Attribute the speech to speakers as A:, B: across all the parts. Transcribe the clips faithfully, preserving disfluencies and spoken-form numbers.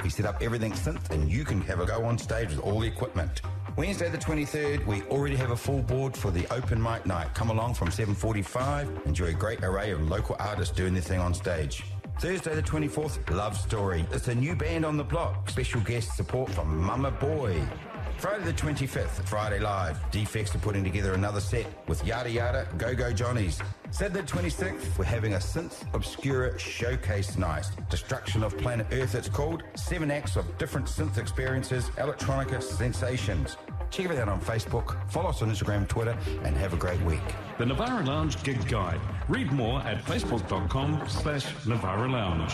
A: We set up everything synth and you can have a go on stage with all the equipment. Wednesday the twenty-third, we already have a full board for the open mic night. Come along from seven forty-five, enjoy a great array of local artists doing their thing on stage. Thursday the twenty-fourth, Love Story. It's a new band on the block. Special guest support from Mama Boy. Friday the twenty-fifth, Friday Live. Defects are putting together another set with Yada Yada, Go Go Johnnies. Saturday the twenty-sixth, we're having a Synth Obscura Showcase Night. Destruction of Planet Earth it's called. Seven acts of different synth experiences, electronica sensations. Check everything out on Facebook, follow us on Instagram, Twitter, and have a great week.
B: The Navara Lounge Gig Guide. Read more at facebook.com slash Navara Lounge.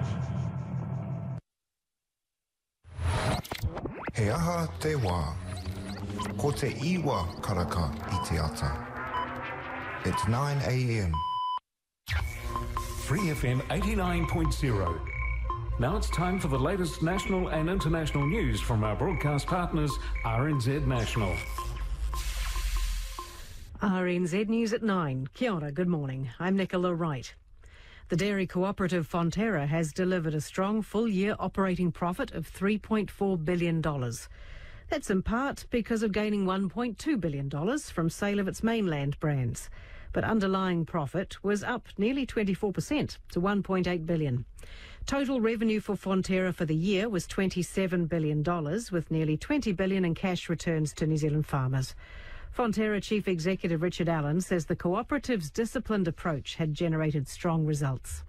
C: He aha te wā. Ko te iwa karaka I te ata. It's nine a.m.
B: Free F M eighty-nine point zero. Now it's time for the latest national and international news from our broadcast partners, R N Z National.
D: R N Z News at nine. Kia ora, good morning. I'm Nicola Wright. The dairy cooperative Fonterra has delivered a strong full-year operating profit of three point four billion dollars. That's in part because of gaining one point two billion dollars from sale of its mainland brands. But underlying profit was up nearly twenty-four percent to one point eight billion dollars. Total revenue for Fonterra for the year was twenty-seven billion dollars, with nearly twenty billion dollars in cash returns to New Zealand farmers. Fonterra Chief Executive Richard Allen says the cooperative's disciplined approach had generated strong results.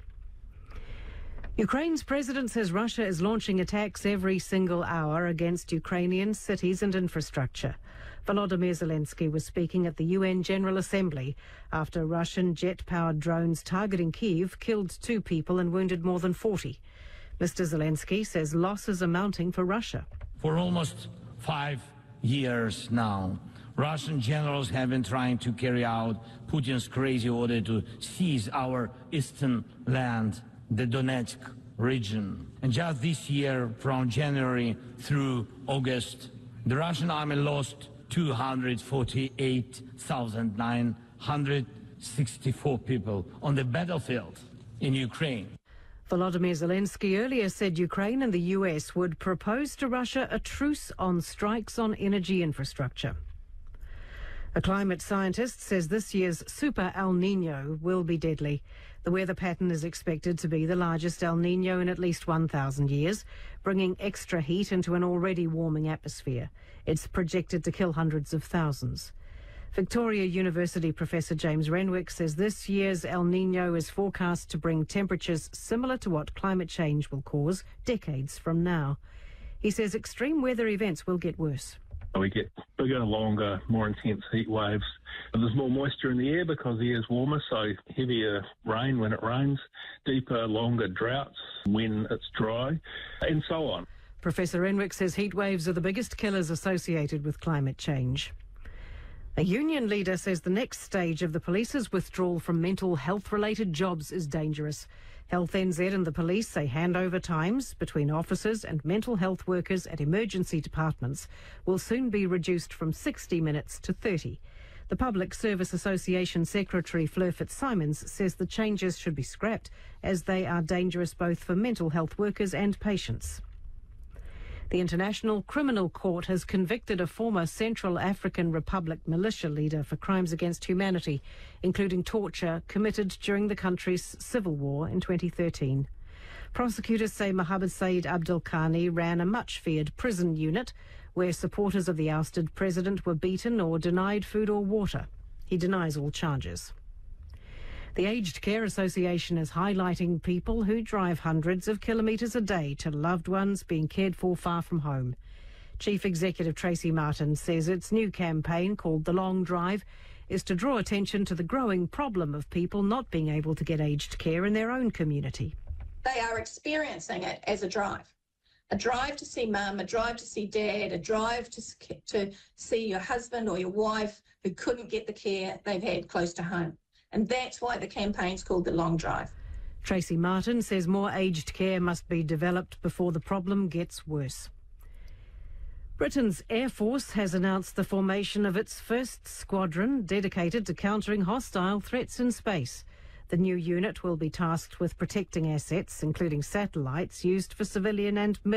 D: Ukraine's president says Russia is launching attacks every single hour against Ukrainian cities and infrastructure. Volodymyr Zelensky was speaking at the U N General Assembly after Russian jet-powered drones targeting Kyiv killed two people and wounded more than forty. Mister Zelensky says losses are mounting for Russia.
E: For almost five years now, Russian generals have been trying to carry out Putin's crazy order to seize our eastern land, the Donetsk region. And just this year, from January through August, the Russian army lost two hundred forty-eight thousand nine hundred sixty-four people on the battlefield in Ukraine.
D: Volodymyr Zelensky earlier said Ukraine and the U S would propose to Russia a truce on strikes on energy infrastructure. A climate scientist says this year's Super El Niño will be deadly. The weather pattern is expected to be the largest El Niño in at least one thousand years, bringing extra heat into an already warming atmosphere. It's projected to kill hundreds of thousands. Victoria University Professor James Renwick says this year's El Niño is forecast to bring temperatures similar to what climate change will cause decades from now. He says extreme weather events will get worse.
F: We get bigger, longer, more intense heat waves. And there's more moisture in the air because the air's warmer, so heavier rain when it rains, deeper, longer droughts when it's dry, and so on.
D: Professor Renwick says heat waves are the biggest killers associated with climate change. A union leader says the next stage of the police's withdrawal from mental health-related jobs is dangerous. Health N Z and the police say handover times between officers and mental health workers at emergency departments will soon be reduced from sixty minutes to thirty. The Public Service Association Secretary Fleur Fitzsimons says the changes should be scrapped as they are dangerous both for mental health workers and patients. The International Criminal Court has convicted a former Central African Republic militia leader for crimes against humanity, including torture committed during the country's civil war in twenty thirteen. Prosecutors say Mohamed Said Abdel Khani ran a much-feared prison unit where supporters of the ousted president were beaten or denied food or water. He denies all charges. The Aged Care Association is highlighting people who drive hundreds of kilometres a day to loved ones being cared for far from home. Chief Executive Tracy Martin says its new campaign, called The Long Drive, is to draw attention to the growing problem of people not being able to get aged care in their own community.
G: They are experiencing it as a drive. A drive to see mum, a drive to see dad, a drive to, to see your husband or your wife who couldn't get the care they've had close to home. And that's why the campaign's called The Long Drive.
D: Tracy Martin says more aged care must be developed before the problem gets worse. Britain's Air Force has announced the formation of its first squadron dedicated to countering hostile threats in space. The new unit will be tasked with protecting assets, including satellites used for civilian and military